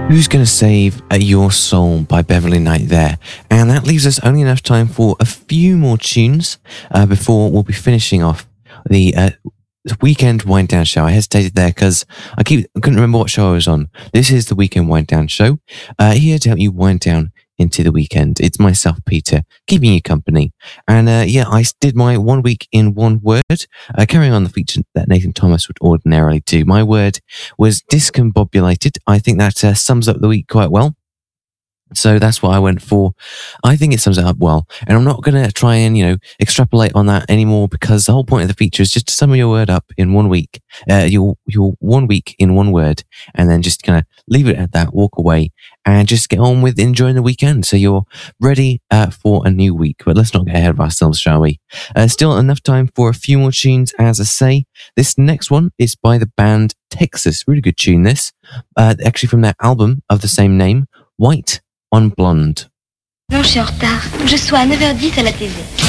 Who's Gonna Save Your Soul by Beverly Knight there. And that leaves us only enough time for a few more tunes before we'll be finishing off the weekend wind down show. I hesitated there because I couldn't remember what show I was on. This is the weekend wind down show. Here to help you wind down into the weekend. It's myself, Peter, keeping you company. And I did my 1 week in one word, carrying on the feature that Nathan Thomas would ordinarily do. My word was discombobulated. I think that sums up the week quite well. So that's what I went for. I think it sums it up well. And I'm not going to try and, extrapolate on that anymore, because the whole point of the feature is just to sum your word up in 1 week, your 1 week in one word, and then just kind of leave it at that, walk away, and just get on with enjoying the weekend. So you're ready for a new week. But let's not get ahead of ourselves, shall we? Still enough time for a few more tunes, as I say. This next one is by the band Texas. Really good tune, this. Actually from their album of the same name, White on Blonde. Non, je suis en retard. Je suis à 9h10 à la TV.